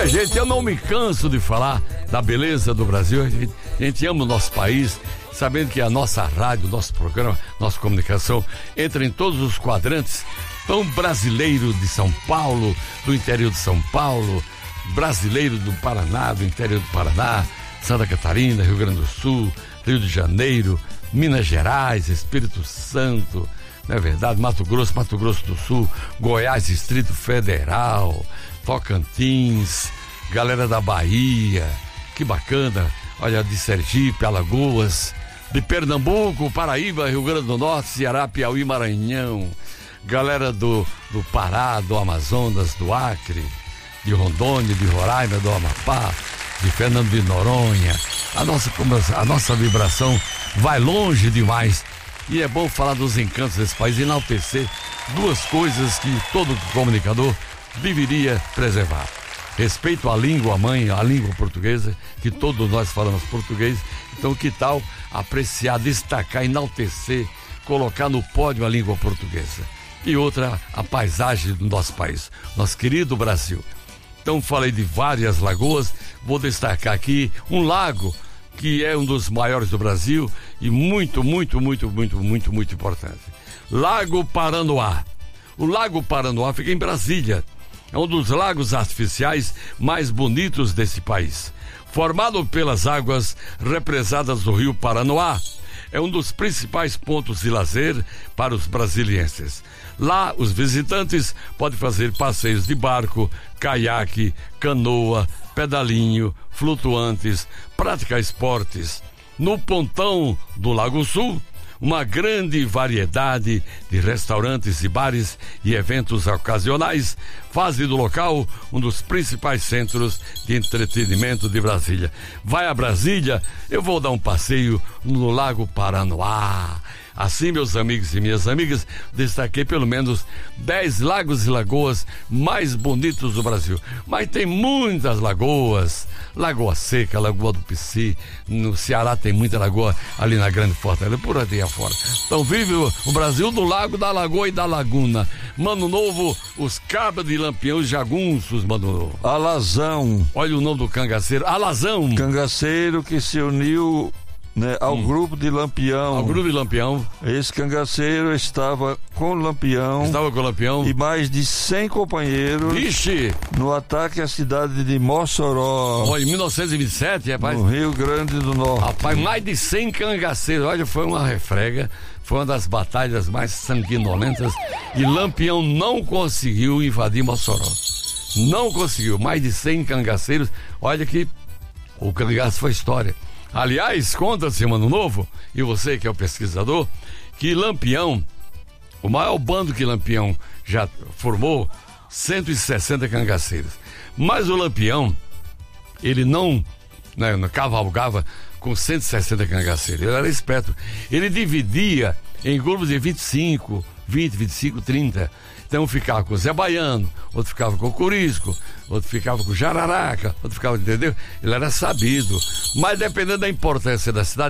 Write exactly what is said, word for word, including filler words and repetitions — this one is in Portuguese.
Olha, gente, eu não me canso de falar da beleza do Brasil. A gente, a gente ama o nosso país, sabendo que a nossa rádio, nosso programa, nossa comunicação entra em todos os quadrantes. Então, brasileiro de São Paulo, do interior de São Paulo, brasileiro do Paraná, do interior do Paraná, Santa Catarina, Rio Grande do Sul, Rio de Janeiro, Minas Gerais, Espírito Santo, não é verdade? Mato Grosso, Mato Grosso do Sul, Goiás, Distrito Federal, Tocantins, galera da Bahia, que bacana, olha, de Sergipe, Alagoas, de Pernambuco, Paraíba, Rio Grande do Norte, Ceará, Piauí, Maranhão, galera do, do Pará, do Amazonas, do Acre, de Rondônia, de Roraima, do Amapá, de Fernando de Noronha. A nossa, a nossa vibração vai longe demais. E é bom falar dos encantos desse país, enaltecer duas coisas que todo comunicador deveria preservar. Respeito à língua mãe, à língua portuguesa, que todos nós falamos português. Então, que tal apreciar, destacar, enaltecer, colocar no pódio a língua portuguesa? E outra, a paisagem do nosso país, nosso querido Brasil. Então, falei de várias lagoas, vou destacar aqui um lago que é um dos maiores do Brasil e muito, muito, muito, muito, muito, muito importante. Lago Paranoá. O Lago Paranoá fica em Brasília. É um dos lagos artificiais mais bonitos desse país. Formado pelas águas represadas do rio Paranoá, é um dos principais pontos de lazer para os brasilienses. Lá, os visitantes podem fazer passeios de barco, caiaque, canoa, pedalinho, flutuantes, praticar esportes. No pontão do Lago Sul, uma grande variedade de restaurantes e bares e eventos ocasionais fazem do local um dos principais centros de entretenimento de Brasília. Vai a Brasília, eu vou dar um passeio no Lago Paranoá. Assim, meus amigos e minhas amigas, destaquei pelo menos dez lagos e lagoas mais bonitos do Brasil. Mas tem muitas lagoas, Lagoa Seca, Lagoa do Pici, no Ceará tem muita lagoa, ali na Grande Fortaleza, por aí afora. Então vive o, o Brasil do lago, da lagoa e da laguna. Mano Novo, os cabras de Lampião, os jagunços, Mano Novo. Alazão. Olha o nome do cangaceiro, Alazão. Cangaceiro que se uniu... Né, ao hum. grupo de Lampião. Ao grupo de Lampião. Esse cangaceiro estava com Lampião. Estava com Lampião. E mais de cem companheiros. Vixe! No ataque à cidade de Mossoró. Olha, em mil novecentos e vinte e sete, rapaz. No Rio Grande do Norte. Rapaz, mais de cem cangaceiros. Olha, foi uma refrega. Foi uma das batalhas mais sanguinolentas. E Lampião não conseguiu invadir Mossoró. Não conseguiu. Mais de cem cangaceiros. Olha que o cangaço foi história. Aliás, conta-se, Mano Novo, e você que é o pesquisador, que Lampião, o maior bando que Lampião já formou, cento e sessenta cangaceiros. Mas o Lampião, ele não, né, não cavalgava com cento e sessenta cangaceiros, ele era esperto. Ele dividia em grupos de vinte e cinco, vinte, vinte e cinco, trinta. Então um ficava com o Zé Baiano, outro ficava com o Corisco, outro ficava com o Jararaca, outro ficava, entendeu? Ele era sabido. Mas dependendo da importância da cidade,